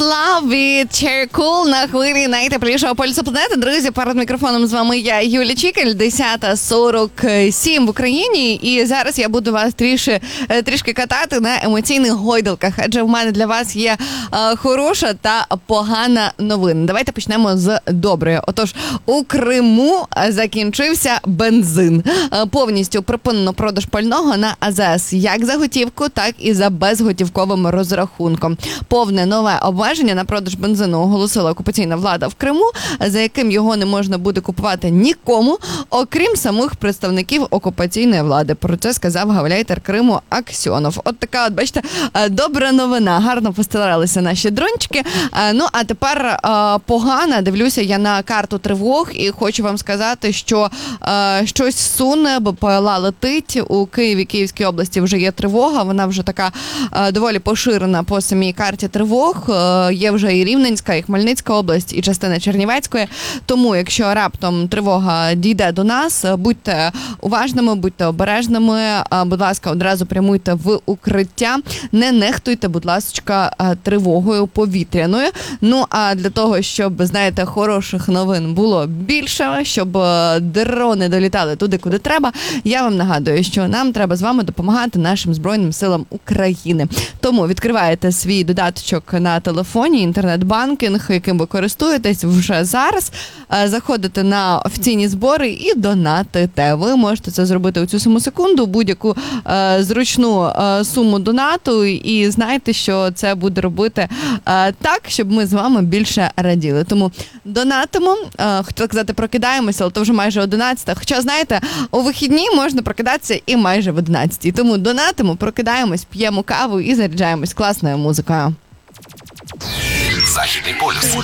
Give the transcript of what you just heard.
Love від Chercool на хвилі найтеплішого полюсу планети. Друзі, перед мікрофоном з вами я, Юлія Чікель, 10:47 в Україні. І зараз я буду вас трішки катати на емоційних гойдалках, адже в мене для вас є хороша та погана новина. Давайте почнемо з доброї. Отож, у Криму закінчився бензин. Повністю припинено продаж пального на АЗС як за готівку, так і за безготівковим розрахунком. Повне нове обмеження на продаж бензину оголосила окупаційна влада в Криму, за яким його не можна буде купувати нікому, окрім самих представників окупаційної влади. Про це сказав гауляйтер Криму Аксьонов. От така, от, бачите, добра новина. Гарно постаралися наші дрончики. Ну, а тепер погано. Дивлюся я на карту тривог і хочу вам сказати, що щось суне, БПЛА летить. У Києві, Київській області вже є тривога. Вона вже така доволі поширена по самій карті тривог. Є вже і Рівненська, і Хмельницька область, і частина Чернівецької. Тому, якщо раптом тривога дійде до нас, будьте уважними, будьте обережними. Будь ласка, одразу прямуйте в укриття. Не нехтуйте, будь ласка, тривогою повітряною. Ну, а для того, щоб, знаєте, хороших новин було більше, щоб дрони долітали туди, куди треба, я вам нагадую, що нам треба з вами допомагати нашим Збройним силам України. Тому відкриваєте свій додаточок на телефоні, інтернет-банкінг, яким ви користуєтесь вже зараз, заходите на офіційні збори і донатите. Ви можете це зробити у цю саму секунду, будь-яку зручну суму донату, і знаєте, що це буде робити так, щоб ми з вами більше раділи. Тому донатимо, хотіла казати, прокидаємося, але то вже майже 11. Хоча, знаєте, у вихідні можна прокидатися і майже в 11. Тому донатимо, прокидаємось, п'ємо каву і заряджаємось класною музикою. Західний полюс.